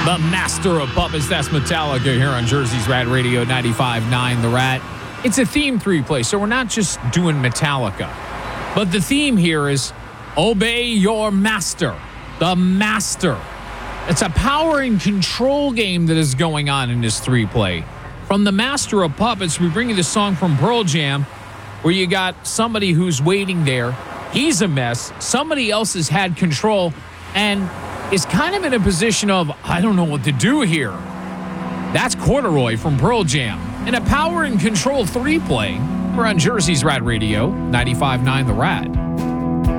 The Master of Puppets, that's Metallica here on Jersey's Rad Radio 95.9 The Rat. It's a theme three-play, so we're not just doing Metallica. But the theme here is Obey Your Master. The Master. It's a power and control game that is going on in this three-play. From The Master of Puppets, we bring you the song from Pearl Jam, where you got somebody who's waiting there. He's a mess. Somebody else has had control and is kind of in a position of, I don't know what to do here. That's Corduroy from Pearl Jam. In a power and control three-play, we're on Jersey's Rad Radio, 95.9 The Rat.